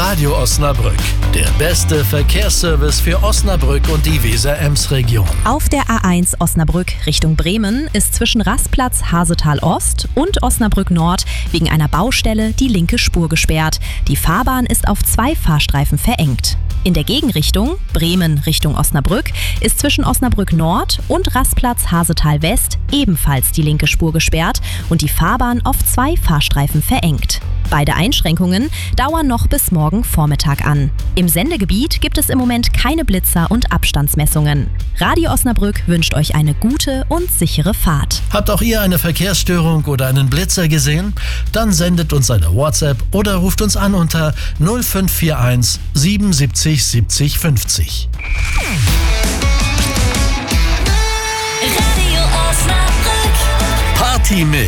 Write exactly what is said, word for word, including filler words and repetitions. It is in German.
Radio Osnabrück, der beste Verkehrsservice für Osnabrück und die Weser-Ems-Region. Auf der A eins Osnabrück Richtung Bremen ist zwischen Rastplatz Hasetal Ost und Osnabrück Nord wegen einer Baustelle die linke Spur gesperrt. Die Fahrbahn ist auf zwei Fahrstreifen verengt. In der Gegenrichtung, Bremen Richtung Osnabrück, ist zwischen Osnabrück Nord und Rastplatz Hasetal West ebenfalls die linke Spur gesperrt und die Fahrbahn auf zwei Fahrstreifen verengt. Beide Einschränkungen dauern noch bis morgen Vormittag an. Im Sendegebiet gibt es im Moment keine Blitzer und Abstandsmessungen. Radio Osnabrück wünscht euch eine gute und sichere Fahrt. Habt auch ihr eine Verkehrsstörung oder einen Blitzer gesehen? Dann sendet uns eine WhatsApp oder ruft uns an unter null fünf vier eins siebenundsiebzig siebzig fünfzig. Radio Osnabrück. Party mit